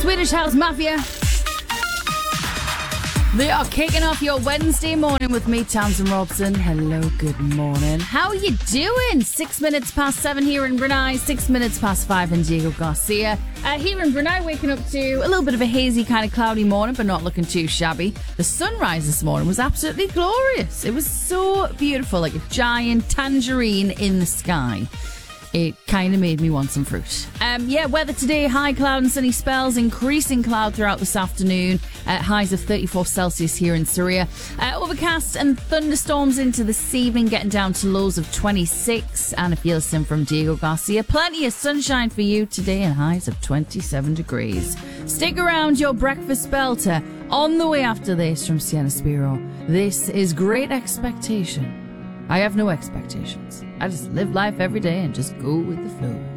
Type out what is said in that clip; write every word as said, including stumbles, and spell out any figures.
Swedish House Mafia. They are kicking off your Wednesday morning with me, Townsend Robson. Hello, good morning. How are you doing? Six minutes past seven here in Brunei, six minutes past five in Diego Garcia. Uh, here in Brunei, waking up to a little bit of a hazy, kind of cloudy morning, but not looking too shabby. The sunrise this morning was absolutely glorious. It was so beautiful, like a giant tangerine in the sky. It kind of made me want some fruit. Um, yeah, weather today, high cloud and sunny spells, increasing cloud throughout this afternoon. Uh, highs of thirty-four Celsius here in Surya. Uh, overcast and thunderstorms into this evening, getting down to lows of twenty-six. And if you're listening from Diego Garcia, plenty of sunshine for you today and highs of twenty-seven degrees. Stick around, your breakfast belter. On the way after this from Sienna Spiro. This is Great Expectation. I have no expectations. I just live life every day and just go with the flow.